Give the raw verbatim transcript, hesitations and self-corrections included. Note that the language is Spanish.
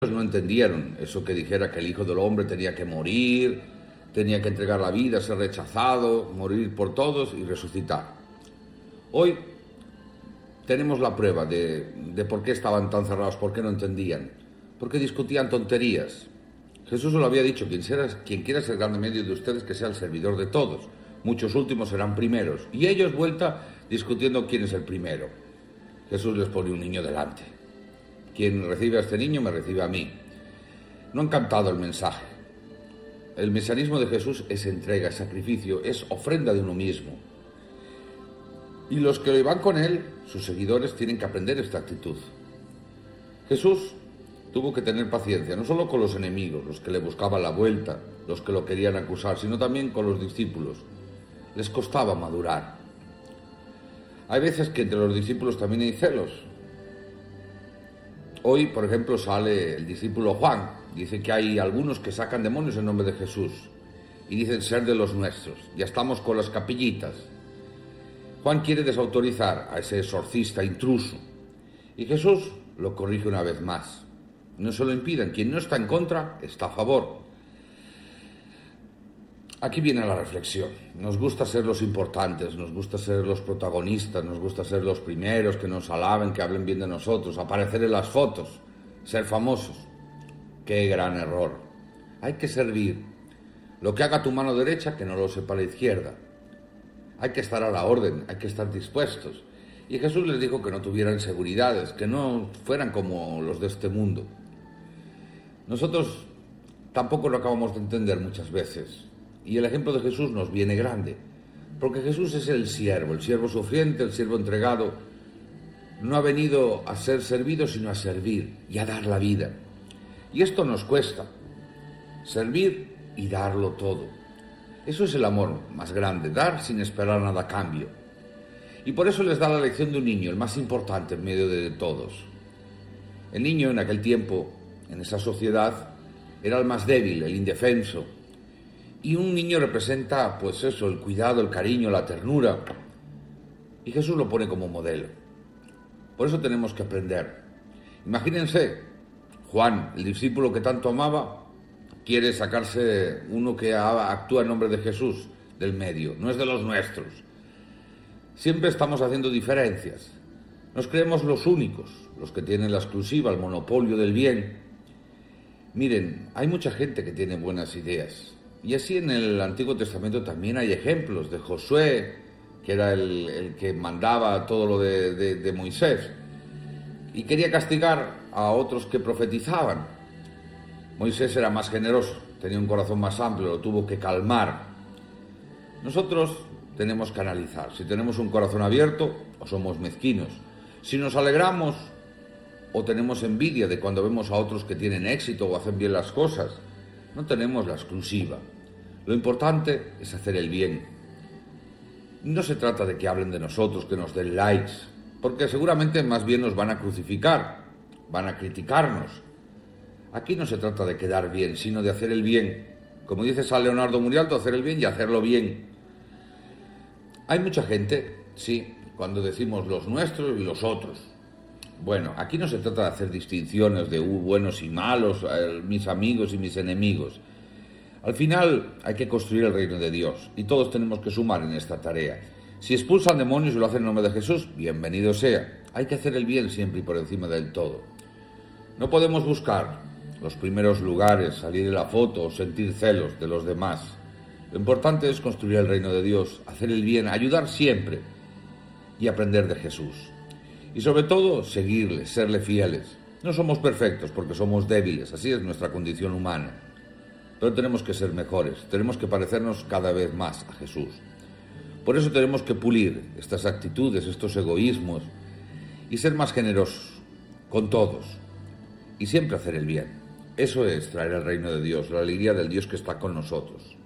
no entendieron eso que dijera que el Hijo del Hombre tenía que morir, tenía que entregar la vida, ser rechazado, morir por todos y resucitar. Hoy tenemos la prueba de, de por qué estaban tan cerrados, por qué no entendían, por qué discutían tonterías. Jesús lo había dicho: quien, sea, quien quiera ser grande en medio de ustedes, que sea el servidor de todos. Muchos últimos serán primeros. Y ellos vuelta discutiendo quién es el primero. Jesús les pone un niño delante. Quien recibe a este niño me recibe a mí. No han captado el mensaje. El mesianismo de Jesús es entrega, es sacrificio, es ofrenda de uno mismo. Y los que van con él, sus seguidores, tienen que aprender esta actitud. Jesús tuvo que tener paciencia, no solo con los enemigos, los que le buscaban la vuelta, los que lo querían acusar, sino también con los discípulos. Les costaba madurar. Hay veces que entre los discípulos también hay celos. Hoy, por ejemplo, sale el discípulo Juan, dice que hay algunos que sacan demonios en nombre de Jesús y dicen ser de los nuestros. Ya estamos con las capillitas. Juan quiere desautorizar a ese exorcista intruso y Jesús lo corrige una vez más. No se lo impidan, quien no está en contra está a favor. Aquí viene la reflexión. Nos gusta ser los importantes, nos gusta ser los protagonistas, nos gusta ser los primeros, que nos alaben, que hablen bien de nosotros, aparecer en las fotos, ser famosos. ¡Qué gran error! Hay que servir. Lo que haga tu mano derecha, que no lo sepa la izquierda. Hay que estar a la orden, hay que estar dispuestos. Y Jesús les dijo que no tuvieran inseguridades, que no fueran como los de este mundo. Nosotros tampoco lo acabamos de entender muchas veces. Y el ejemplo de Jesús nos viene grande, porque Jesús es el siervo, el siervo sufriente, el siervo entregado. No ha venido a ser servido, sino a servir y a dar la vida. Y esto nos cuesta, servir y darlo todo. Eso es el amor más grande, dar sin esperar nada a cambio. Y por eso les da la lección de un niño, el más importante en medio de todos. El niño en aquel tiempo, en esa sociedad, era el más débil, el indefenso. Y un niño representa, pues eso, el cuidado, el cariño, la ternura. Y Jesús lo pone como modelo. Por eso tenemos que aprender. Imagínense, Juan, el discípulo que tanto amaba, quiere sacarse uno que actúa en nombre de Jesús del medio. No es de los nuestros. Siempre estamos haciendo diferencias. Nos creemos los únicos, los que tienen la exclusiva, el monopolio del bien. Miren, hay mucha gente que tiene buenas ideas. Y así en el Antiguo Testamento también hay ejemplos de Josué, que era el, el que mandaba todo lo de, de, de Moisés, y quería castigar a otros que profetizaban. Moisés era más generoso, tenía un corazón más amplio, lo tuvo que calmar. Nosotros tenemos que analizar si tenemos un corazón abierto o somos mezquinos, si nos alegramos o tenemos envidia de cuando vemos a otros que tienen éxito o hacen bien las cosas. No tenemos la exclusiva. Lo importante es hacer el bien. No se trata de que hablen de nosotros, que nos den likes, porque seguramente más bien nos van a crucificar, van a criticarnos. Aquí no se trata de quedar bien, sino de hacer el bien. Como dice San Leonardo Murialto, hacer el bien y hacerlo bien. Hay mucha gente, sí, cuando decimos los nuestros y los otros. Bueno, aquí no se trata de hacer distinciones de uh, buenos y malos, eh, mis amigos y mis enemigos. Al final hay que construir el reino de Dios y todos tenemos que sumar en esta tarea. Si expulsan demonios y lo hacen en nombre de Jesús, bienvenido sea. Hay que hacer el bien siempre y por encima del todo. No podemos buscar los primeros lugares, salir en la foto o sentir celos de los demás. Lo importante es construir el reino de Dios, hacer el bien, ayudar siempre y aprender de Jesús. Y sobre todo, seguirle, serle fieles. No somos perfectos porque somos débiles, así es nuestra condición humana. Pero tenemos que ser mejores, tenemos que parecernos cada vez más a Jesús. Por eso tenemos que pulir estas actitudes, estos egoísmos, y ser más generosos con todos. Y siempre hacer el bien. Eso es traer el reino de Dios, la alegría del Dios que está con nosotros.